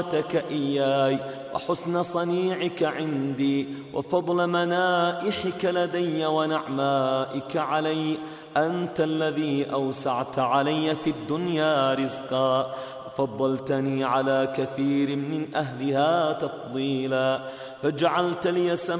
إياي وحسن صنيعك عندي وفضل منائحك لدي ونعمائك علي. أنت الذي أوسعت علي في الدنيا رزقا وفضلتني على كثير من أهلها تفضيلا، فجعلت لي